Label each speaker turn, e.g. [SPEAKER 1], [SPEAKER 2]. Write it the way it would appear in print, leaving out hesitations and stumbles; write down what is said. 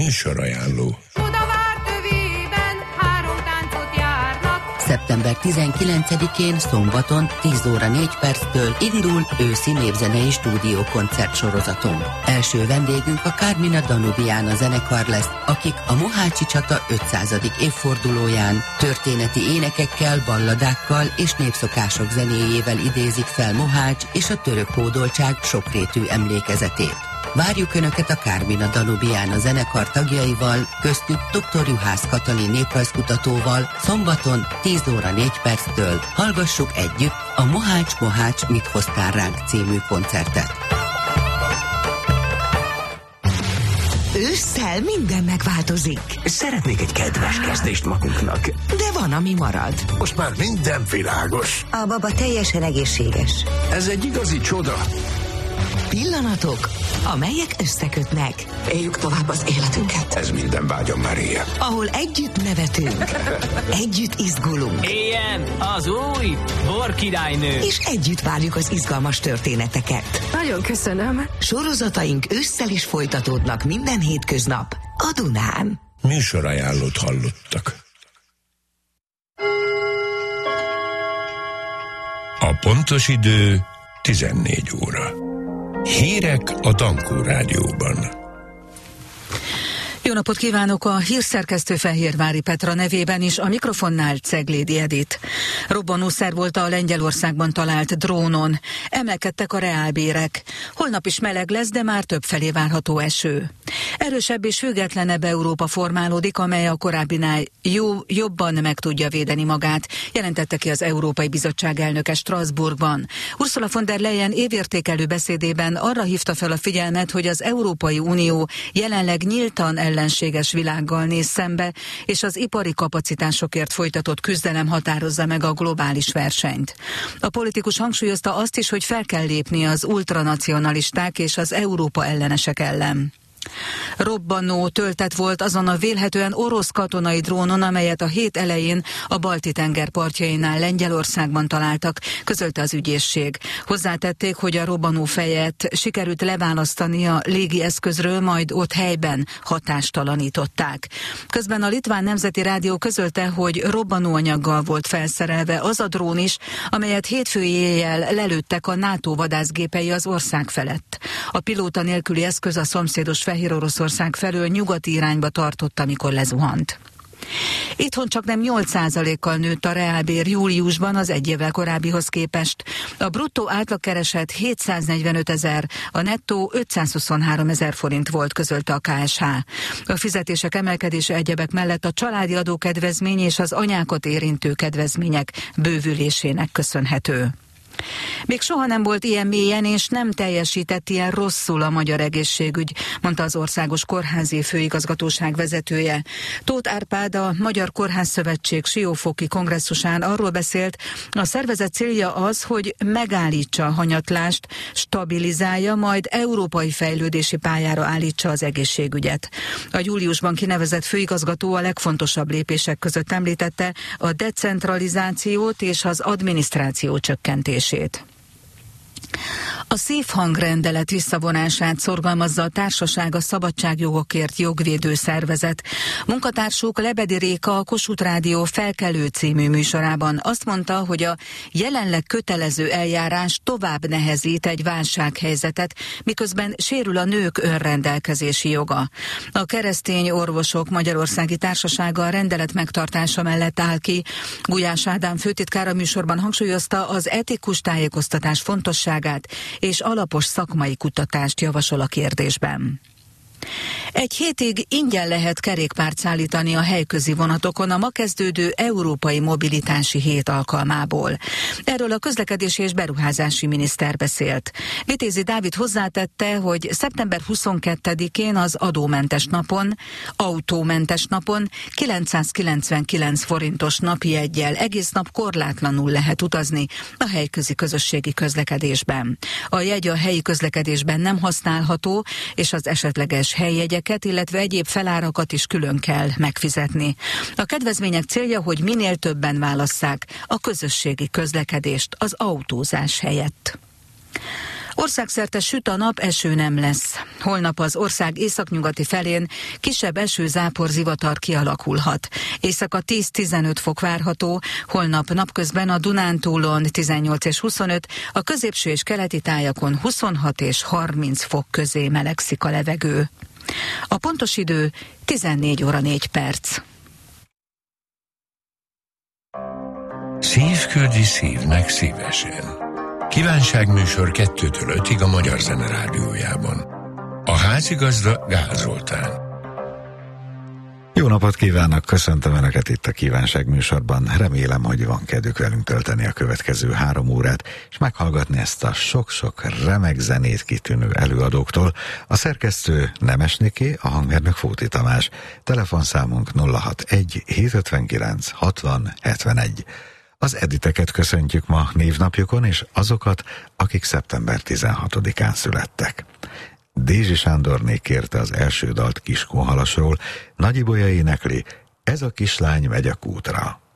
[SPEAKER 1] Műsorajánló.
[SPEAKER 2] Szeptember 19-én szombaton 10 óra 4 perctől indul őszi népzenei stúdiókoncert sorozatunk. Első vendégünk a Carmina Danubiana zenekar lesz, akik a Mohácsi csata 500. évfordulóján történeti énekekkel, balladákkal és népszokások zenéjével idézik fel Mohács és a török hódoltság sokrétű emlékezetét. Várjuk Önöket a Carmina Danubiana zenekar tagjaival, köztük dr. Juhász Katalin néprajzkutatóval szombaton 10 óra 4 perctől. Hallgassuk együtt a Mohács, mit hoztál ránk című koncertet.
[SPEAKER 3] Ősszel minden megváltozik.
[SPEAKER 4] Szeretnék egy kedves kezdést magunknak.
[SPEAKER 3] De van, ami marad.
[SPEAKER 5] Most már minden világos.
[SPEAKER 3] A baba teljesen egészséges.
[SPEAKER 5] Ez egy igazi csoda.
[SPEAKER 3] Pillanatok, amelyek összekötnek.
[SPEAKER 4] Éljük tovább az életünket.
[SPEAKER 5] Ez minden vágyam már ilyen.
[SPEAKER 3] Ahol együtt nevetünk, együtt izgulunk.
[SPEAKER 6] Éljen az új borkirálynő.
[SPEAKER 3] És együtt várjuk az izgalmas történeteket.
[SPEAKER 7] Nagyon köszönöm.
[SPEAKER 3] Sorozataink ősszel is folytatódnak minden hétköznap a Dunán.
[SPEAKER 1] Műsorajánlót hallottak. A pontos idő 14 óra. Hírek a Dankó Rádióban.
[SPEAKER 8] Jó napot kívánok, a hírszerkesztő Fehérvári Petra nevében is, a mikrofonnál Ceglédi Edit. Robbanószer volt a Lengyelországban talált drónon. Emelkedtek a reálbérek. Holnap is meleg lesz, de már többfelé várható eső. Erősebb és függetlenebb Európa formálódik, amely a korábbinál jobban meg tudja védeni magát, jelentette ki az Európai Bizottság elnöke Strasbourgban. Ursula von der Leyen évértékelő beszédében arra hívta fel a figyelmet, hogy az Európai Unió jelenleg nyíltan ellenséges világgal néz szembe, és az ipari kapacitásokért folytatott küzdelem határozza meg a globális versenyt. A politikus hangsúlyozta azt is, hogy fel kell lépni az ultranacionalisták és az Európa ellenesek ellen. Robbanó töltet volt azon a vélhetően orosz katonai drónon, amelyet a hét elején a Balti-tenger partjainál Lengyelországban találtak, közölte az ügyészség. Hozzátették, hogy a robbanó fejet sikerült leválasztani a légi eszközről, majd ott helyben hatástalanították. Közben a Litván Nemzeti Rádió közölte, hogy robbanóanyaggal volt felszerelve az a drón is, amelyet hétfő éjjel lelőttek a NATO vadászgépei az ország felett. A pilóta nélküli eszköz a szomszédos Fehér Oroszország felől nyugati irányba tartott, amikor lezuhant. Itthon csaknem 8%-kal nőtt a reálbér júliusban az egy évvel korábbihoz képest. A bruttó átlagkereset 745 000, a nettó 523 000 forint volt, közölte a KSH. A fizetések emelkedése egyebek mellett a családi adókedvezmény és az anyákat érintő kedvezmények bővülésének köszönhető. Még soha nem volt ilyen mélyen, és nem teljesített ilyen rosszul a magyar egészségügy, mondta az Országos Kórházi Főigazgatóság vezetője. Tóth Árpád, a Magyar Kórházszövetség Siófoki kongresszusán arról beszélt, a szervezet célja az, hogy megállítsa a hanyatlást, stabilizálja, majd európai fejlődési pályára állítsa az egészségügyet. A júliusban kinevezett főigazgató a legfontosabb lépések között említette a decentralizációt és az adminisztráció csökkentését. A szívhangrendelet visszavonását szorgalmazza a társaság, a Szabadságjogokért jogvédő szervezet. Munkatársuk Lebedi Réka a Kossuth Rádió Felkelő című műsorában azt mondta, hogy a jelenleg kötelező eljárás tovább nehezít egy válsághelyzetet, miközben sérül a nők önrendelkezési joga. A Keresztény Orvosok Magyarországi Társasága a rendelet megtartása mellett áll ki. Gulyás Ádám főtitkár a műsorban hangsúlyozta az etikus tájékoztatás fontosságát, és alapos szakmai kutatást javasol a kérdésben. Egy hétig ingyen lehet kerékpárt szállítani a helyközi vonatokon a ma kezdődő Európai Mobilitási Hét alkalmából. Erről a közlekedési és beruházási miniszter beszélt. Vitézi Dávid hozzátette, hogy szeptember 22-én az adómentes napon, autómentes napon 999 forintos napi jeggyel egész nap korlátlanul lehet utazni a helyközi közösségi közlekedésben. A jegy a helyi közlekedésben nem használható, és az esetleges helyjegyeket, illetve egyéb felárakat is külön kell megfizetni. A kedvezmények célja, hogy minél többen válasszák a közösségi közlekedést az autózás helyett. Országszerte süt a nap, eső nem lesz. Holnap az ország északnyugati felén kisebb eső-zápor zivatar kialakulhat. Éjszaka 10-15 fok várható, holnap napközben a Dunántúlon 18 és 25, a középső és keleti tájakon 26 és 30 fok közé melegszik a levegő. A pontos idő 14 óra 4 perc.
[SPEAKER 1] Szív küldi szívnek szívesen. Kívánságműsor 2-től 5-ig a Magyar Zene Rádiójában. A házigazda Gál Zoltán.
[SPEAKER 7] Jó napot kívánok, köszöntöm Önöket itt a Kívánságműsorban. Remélem, hogy van kedvük velünk tölteni a következő 3 órát, és meghallgatni ezt a sok-sok remek zenét kitűnő előadóktól. A szerkesztő Nemesniké, a hangmérnök Fóti Tamás. Telefonszámunk 061 759 60 71. Az editeket köszöntjük ma névnapjukon, és azokat, akik szeptember 16-án születtek. Dézsi Sándorné kérte az első dalt Kiskóhalasról, Nagy Ibolya énekli, Ez a kislány megy a kútra.